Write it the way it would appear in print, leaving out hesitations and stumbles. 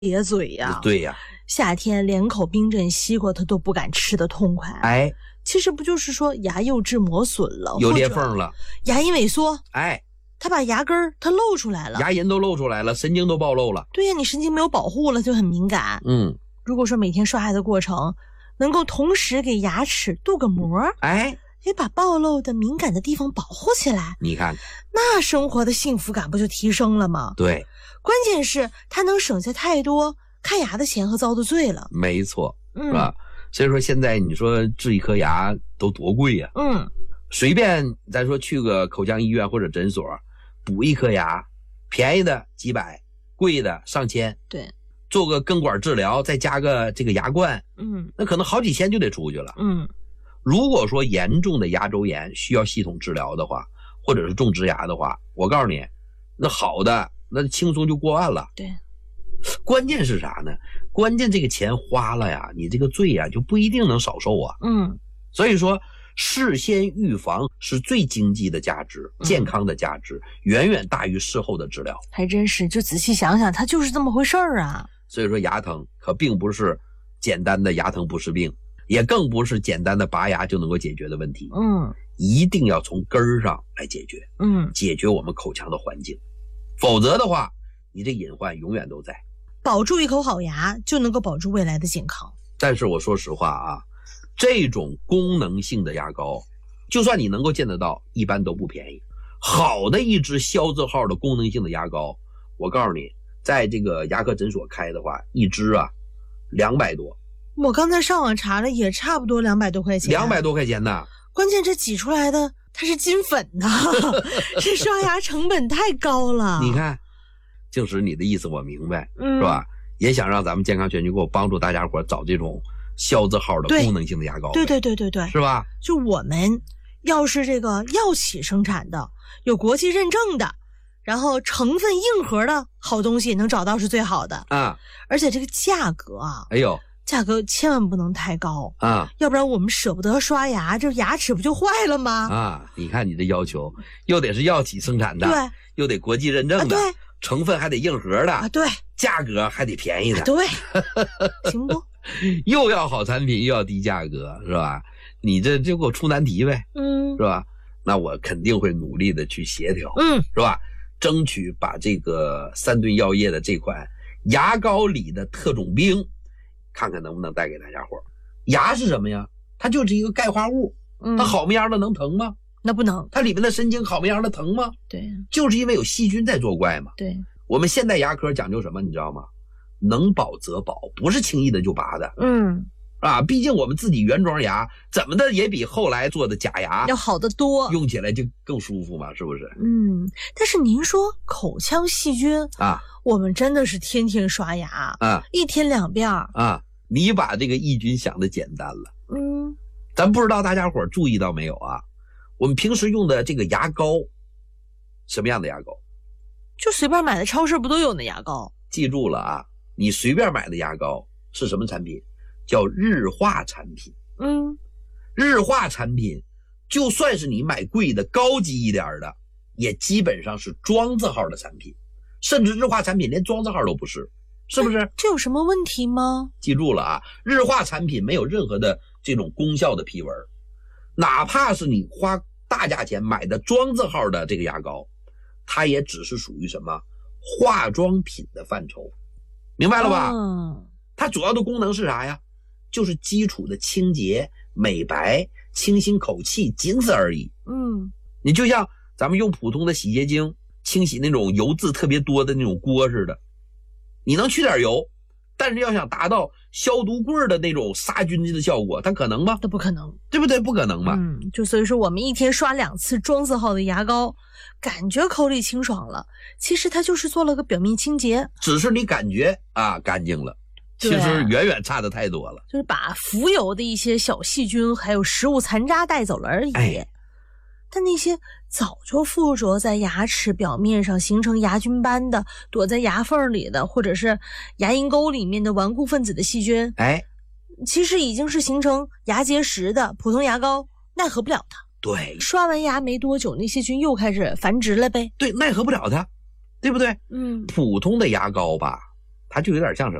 咧嘴呀。 对呀， 夏天连口冰镇西瓜他都不敢吃得痛快。 哎， 其实不就是说牙釉质磨损了， 有裂缝了， 牙龈萎缩， 哎， 他把牙根儿他露出来了， 牙龈都露出来了，神经都暴露了。 对呀，你神经没有保护了，就很敏感。如果说每天刷牙的过程能够同时给牙齿镀个膜， 哎， 也把暴露的敏感的地方保护起来， 你看， 那生活的幸福感不就提升了吗？ 对， 关键是它能省下太多看牙的钱和遭的罪了。 没错，是吧？所以说现在你说治一颗牙都多贵呀。随便咱说去个口腔医院或者诊所补一颗牙，便宜的几百，贵的上千。 对， 做个根管治疗，再加个这个牙冠，那可能好几千就得出去了。如果说严重的牙周炎需要系统治疗的话，或者是种植牙的话，我告诉你，那好的那轻松就过万了。 对， 关键是啥呢？关键这个钱花了呀，你这个罪呀就不一定能少受啊。所以说事先预防是最经济的价值，健康的价值远远大于事后的治疗。 还真是，就仔细想想，它就是这么回事儿啊。 所以说牙疼可并不是简单的牙疼不是病，也更不是简单的拔牙就能够解决的问题。一定要从根儿上来解决。解决我们口腔的环境，否则的话你这隐患永远都在。 保住一口好牙就能够保住未来的健康。 但是我说实话啊，这种功能性的牙膏就算你能够见得到，一般都不便宜。好的一支消字号的功能性的牙膏，我告诉你在这个牙科诊所开的话，一支啊200多。 我刚才上网查了，也差不多200多块钱。 200多块钱呢。 关键这挤出来的它是金粉呐，这刷牙成本太高了。 你看，静石你的意思我明白，是吧？也想让咱们健康全局构帮助大家伙找这种消字号的功能性的牙膏。 对， 是吧？ 就我们要是这个药企生产的，有国际认证的，然后成分硬核的好东西能找到是最好的啊。 而且这个价格啊， 哎呦， 价格千万不能太高啊， 要不然我们舍不得刷牙，这牙齿不就坏了吗？ 啊，你看你这要求，又得是药企生产的， 对， 又得国际认证的， 对， 成分还得硬核的， 对， 价格还得便宜的， 对，行不？ 又要好产品又要低价格，是吧？你这就给我出难题呗，是吧？那我肯定会努力的去协调，是吧？争取把这个3顿药业的这款牙膏里的特种兵，看看能不能带给大家伙。牙是什么呀？它就是一个钙化物，它好么样的能疼吗？ 那不能。 它里面的神经好么样的疼吗？ 对， 就是因为有细菌在作怪嘛。 对， 我们现代牙科讲究什么你知道吗？能保则保，不是轻易的就拔的。毕竟我们自己原装牙怎么的也比后来做的假牙要好得多， 用起来就更舒服嘛，是不是？ 但是您说口腔细菌啊，我们真的是天天刷牙啊，1天2遍啊。你把这个抑菌想的简单了。咱不知道大家伙注意到没有啊？我们平时用的这个牙膏，什么样的牙膏？ 就随便买的超市不都有那牙膏？ 记住了啊，你随便买的牙膏是什么产品？叫日化产品。日化产品就算是你买贵的高级一点的，也基本上是装字号的产品，甚至日化产品连装字号都不是，是不是？ 这有什么问题吗？ 记住了啊，日化产品没有任何的这种功效的批文，哪怕是你花大价钱买的装字号的这个牙膏，它也只是属于什么化妆品的范畴，明白了吧？它主要的功能是啥呀？就是基础的清洁、美白、清新口气，仅此而已。你就像咱们用普通的洗洁精清洗那种油渍特别多的那种锅似的，你能去点油，但是要想达到消毒棍的那种杀菌的效果，它可能吗？ 都不可能， 对不对？不可能嘛。 就所以说我们1天刷2次装字号的牙膏，感觉口里清爽了，其实它就是做了个表面清洁， 只是你感觉啊干净了，其实远远差的太多了， 就是把浮游的一些小细菌还有食物残渣带走了而已。但那些早就附着在牙齿表面上形成牙菌斑的，躲在牙缝里的，或者是牙龈沟里面的顽固分子的细菌，其实已经是形成牙结石的，普通牙膏奈何不了它。 对， 刷完牙没多久，那细菌又开始繁殖了呗。 对，奈何不了它，对不对？普通的牙膏吧， 它就有点像什么